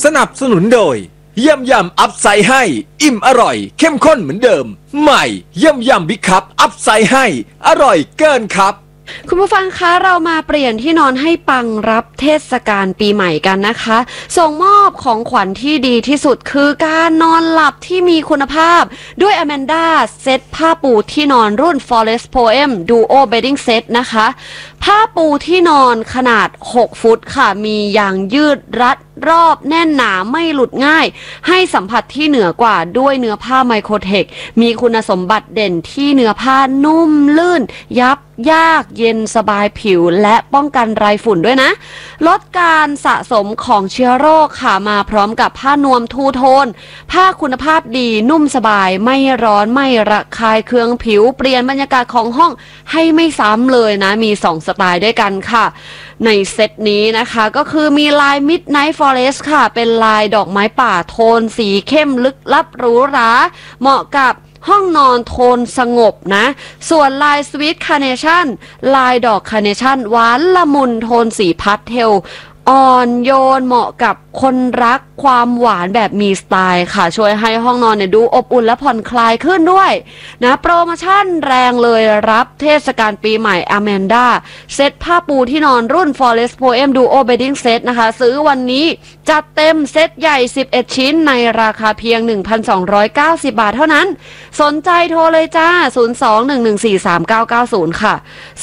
สนับสนุนโดยยำยำอัพไซด์ให้อิ่มอร่อยเข้มข้นเหมือนเดิมใหม่ยำยำบิ๊กคัพอัพไซด์ให้อร่อยเกินครับคุณผู้ฟังคะเรามาเปลี่ยนที่นอนให้ปังรับเทศกาลปีใหม่กันนะคะส่งมอบของขวัญที่ดีที่สุดคือการนอนหลับที่มีคุณภาพด้วย Amanda เซตผ้าปูที่นอนรุ่น Forest Poem Duo Bedding Set นะคะผ้าปูที่นอนขนาด6ฟุตค่ะมียางยืดรัดรอบแน่นหนาไม่หลุดง่ายให้สัมผัสที่เหนือกว่าด้วยเนื้อผ้าไมโครเทคมีคุณสมบัติเด่นที่เนื้อผ้านุ่มลื่นยับยากเย็นสบายผิวและป้องกันไรฝุ่นด้วยนะลดการสะสมของเชื้อโรคค่ะมาพร้อมกับผ้านวมทูโทนผ้าคุณภาพดีนุ่มสบายไม่ร้อนไม่ระคายเคืองผิวเปลี่ยนบรรยากาศของห้องให้ไม่ซ้ำเลยนะมี2สไตล์ด้วยกันค่ะในเซตนี้นะคะก็คือมีลาย Midnight Forest ค่ะเป็นลายดอกไม้ป่าโทนสีเข้มลึกลับหรูหราเหมาะกับห้องนอนโทนสงบนะส่วนลาย Sweet Carnation ลายดอกคาร์เนชั่นหวานละมุนโทนสีพาสเทลอ่อนโยนเหมาะกับคนรักความหวานแบบมีสไตล์ค่ะช่วยให้ห้องนอนเนี่ยดูอบอุ่นและผ่อนคลายขึ้นด้วยนะโปรโมชั่นแรงเลยรับเทศกาลปีใหม่ Amanda เซตผ้าปูที่นอนรุ่น Forest Poem Duo Bedding Set นะคะซื้อวันนี้จัดเต็มเซตใหญ่11ชิ้นในราคาเพียง 1,290 บาทเท่านั้นสนใจโทรเลยจ้า 02-114-3990 ค่ะ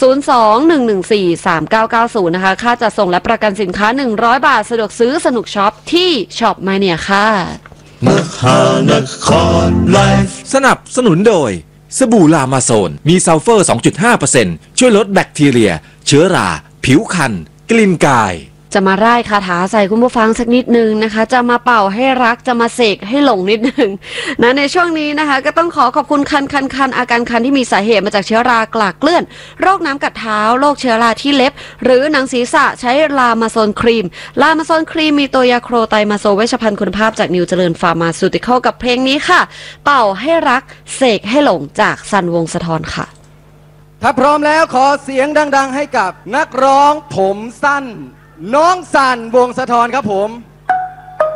02-114-3990 นะคะค่าจัดส่งและประกันสินค้า100 บาทสะดวกซื้อสนุกช็อปที่ช็อปมาเนี่ยค่ะมหานครไลฟ์สนับสนุนโดยสบู่ลามาโซนมีซัลเฟอร์ 2.5% ช่วยลดแบคทีเรียเชื้อราผิวคันกลิ่นกายจะมาร่ายคาถาใส่คุณผู้ฟังสักนิดนึงนะคะจะมาเป่าให้รักจะมาเสกให้หลงนิดนึงนะในช่วงนี้นะคะก็ต้องขอบคุณคันอาการคันที่มีสาเหตุมาจากเชื้อรากลากเกลื่อนโรคน้ำกัดเท้าโรคเชื้อราที่เล็บหรือหนังศีรษะใช้ลามาโซนครีมลามาโซนครีมมีตัวยาโครไตมาโซเวชภัณฑ์คุณภาพจากนิวเจริญฟาร์มาซูติคอลกับเพลงนี้ค่ะเป่าให้รักเสกให้หลงจากสันวงศ์สะท้อนค่ะถ้าพร้อมแล้วขอเสียงดังๆให้กับนักร้องผมสั้นน้องสันวงศ์สะท้อนครับผม